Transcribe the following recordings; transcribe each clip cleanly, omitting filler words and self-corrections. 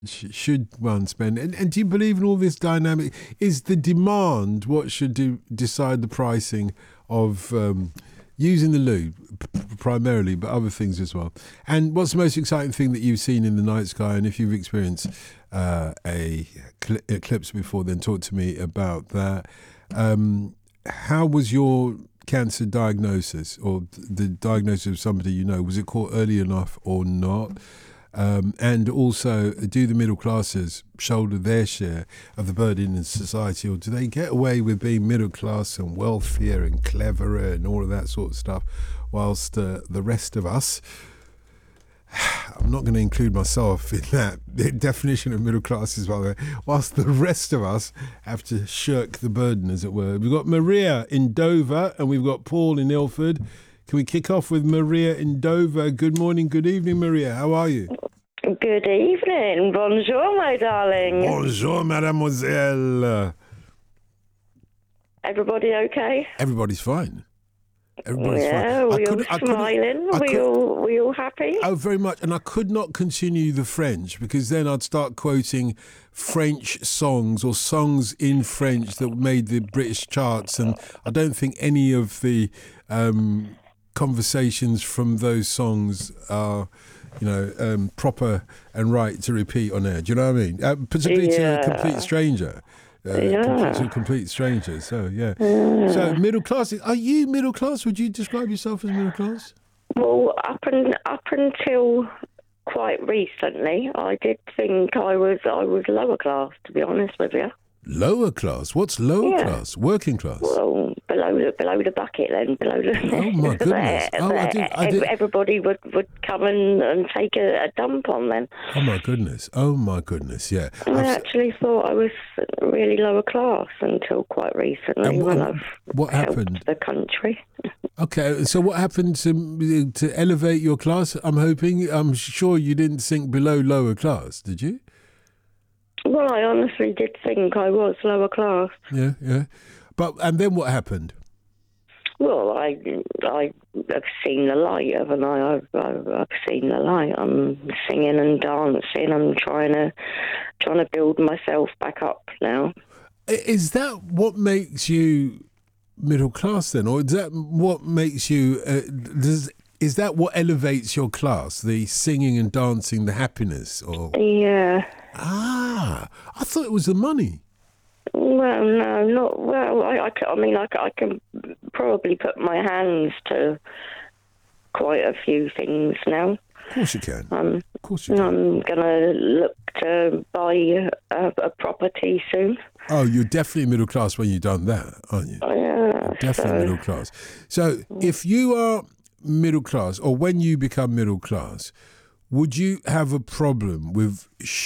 should one spend? And do you believe in all this dynamic? Is the demand what should decide the pricing of using the loo primarily, but other things as well? And what's the most exciting thing that you've seen in the night sky? And if you've experienced a eclipse before, then talk to me about that. How was your cancer diagnosis, or the diagnosis of somebody you know? Was it caught early enough or not? And also, do the middle classes shoulder their share of the burden in society, or do they get away with being middle class and wealthier and cleverer and all of that sort of stuff, whilst the rest of us, I'm not going to include myself in that definition of middle class as well, whilst the rest of us have to shirk the burden, as it were. We've got Maria in Dover and we've got Paul in Ilford. Can we kick off with Maria in Dover? Good morning, good evening, Maria. How are you? Good evening. Bonjour, my darling. Bonjour, mademoiselle. Everybody okay? Everybody's fine. Everybody's fine. We all smiling? We all happy? Oh, very much. And I could not continue the French, because then I'd start quoting French songs or songs in French that made the British charts. And I don't think any of the conversations from those songs are, proper and right to repeat on air. Do you know what I mean? Particularly to a complete stranger. To a complete stranger. So, yeah. So, middle class. Are you middle class? Would you describe yourself as middle class? Well, up until quite recently, I did think I was lower class, to be honest with you. Lower class? What's lower class? Working class? Well, below the bucket then. Oh, my goodness. Everybody would come and take a dump on them. Oh, my goodness, yeah. I actually thought I was really lower class until quite recently, when I've helped the country. Okay, so what happened to elevate your class? I'm sure you didn't think below lower class, did you? Well, I honestly did think I was lower class. Yeah. And then what happened? Well, I've seen the light, haven't I? I've seen the light. I'm singing and dancing. I'm trying to build myself back up now. Is that what makes you middle class then, or is that what makes you? Is that what elevates your class? The singing and dancing, the happiness, or? Yeah. I thought it was the money. Well, no, not well. I can probably put my hands to quite a few things now. Of course you can. I'm going to look to buy a property soon. Oh, you're definitely middle class when you've done that, aren't you? Yeah. Definitely middle class. So if you are middle class, or when you become middle class, would you have a problem with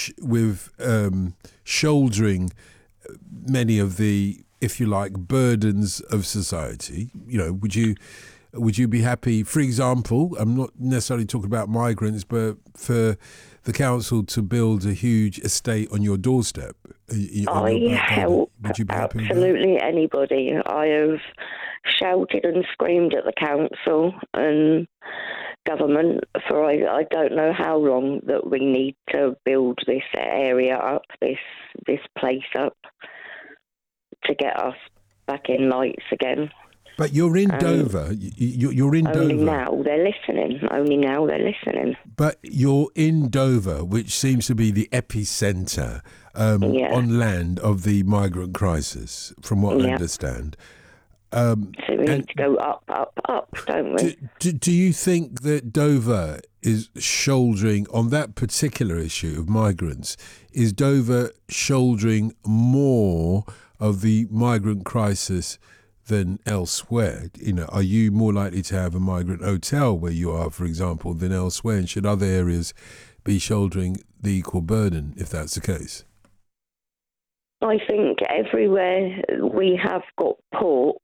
shouldering many of the, if you like, burdens of society? Would you be happy, for example, I'm not necessarily talking about migrants, but for the council to build a huge estate on your doorstep? I help absolutely anybody. I have shouted and screamed at the council and government for I don't know how long that we need to build this area up, this place up, to get us back in lights again. But you're in Dover. You're in Dover. Only now they're listening. But you're in Dover, which seems to be the epicenter on land of the migrant crisis, from what I understand. So we need to go up, don't we? Do you think that Dover is shouldering, on that particular issue of migrants, is Dover shouldering more of the migrant crisis than elsewhere? Are you more likely to have a migrant hotel where you are, for example, than elsewhere? And should other areas be shouldering the equal burden, if that's the case? I think everywhere we have got ports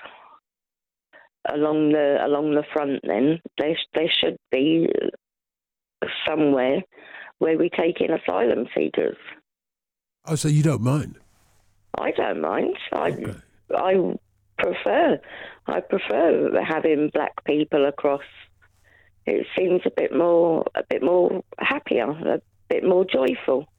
along the front, then there should be somewhere where we take in asylum seekers. Oh, so you don't mind? I don't mind. Okay. I prefer having black people across. It seems a bit more happier, a bit more joyful.